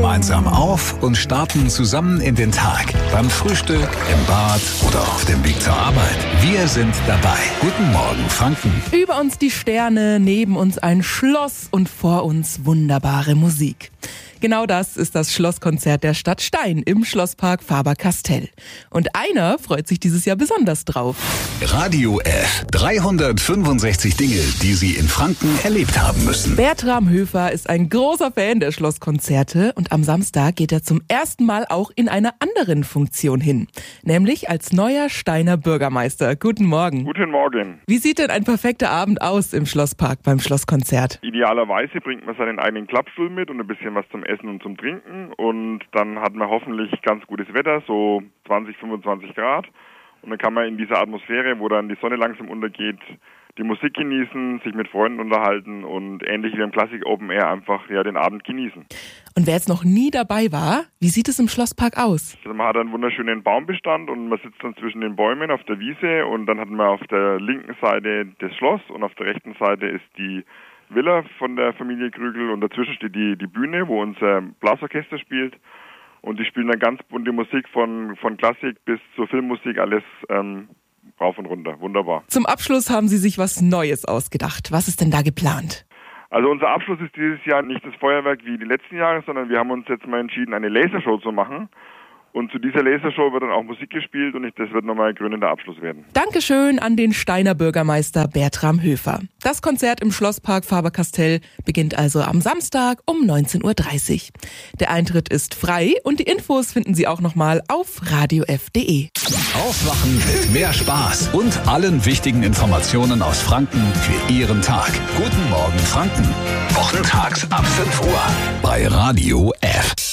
gemeinsam auf und starten zusammen in den Tag. Beim Frühstück, im Bad oder auf dem Weg zur Arbeit. Wir sind dabei. Guten Morgen, Franken. Über uns die Sterne, neben uns ein Schloss und vor uns wunderbare Musik. Genau das ist das Schlosskonzert der Stadt Stein im Schlosspark Faber-Castell. Und einer freut sich dieses Jahr besonders drauf. Radio F. 365 Dinge, die Sie in Franken erlebt haben müssen. Bertram Höfer ist ein großer Fan der Schlosskonzerte und am Samstag geht er zum ersten Mal auch in einer anderen Funktion hin. Nämlich als neuer Steiner Bürgermeister. Guten Morgen. Guten Morgen. Wie sieht denn ein perfekter Abend aus im Schlosspark beim Schlosskonzert? Idealerweise bringt man seinen eigenen Klappstuhl mit und ein bisschen was zum Essen und zum Trinken und dann hat man hoffentlich ganz gutes Wetter, so 20, 25 Grad und dann kann man in dieser Atmosphäre, wo dann die Sonne langsam untergeht, die Musik genießen, sich mit Freunden unterhalten und ähnlich wie im Classic Open Air einfach den Abend genießen. Und wer jetzt noch nie dabei war, wie sieht es im Schlosspark aus? Also man hat einen wunderschönen Baumbestand und man sitzt dann zwischen den Bäumen auf der Wiese und dann hat man auf der linken Seite das Schloss und auf der rechten Seite ist die Villa von der Familie Krügel und dazwischen steht die Bühne, wo unser Blasorchester spielt und die spielen dann ganz bunte Musik von Klassik bis zur Filmmusik, alles rauf und runter. Wunderbar. Zum Abschluss haben Sie sich was Neues ausgedacht. Was ist denn da geplant? Also unser Abschluss ist dieses Jahr nicht das Feuerwerk wie die letzten Jahre, sondern wir haben uns jetzt mal entschieden, eine Lasershow zu machen. Und zu dieser Lasershow wird dann auch Musik gespielt und das wird nochmal ein krönender Abschluss werden. Dankeschön an den Steiner Bürgermeister Bertram Höfer. Das Konzert im Schlosspark Faber-Castell beginnt also am Samstag um 19.30 Uhr. Der Eintritt ist frei und die Infos finden Sie auch nochmal auf radiof.de. Aufwachen mit mehr Spaß und allen wichtigen Informationen aus Franken für Ihren Tag. Guten Morgen, Franken. Wochentags ab 5 Uhr bei Radio F.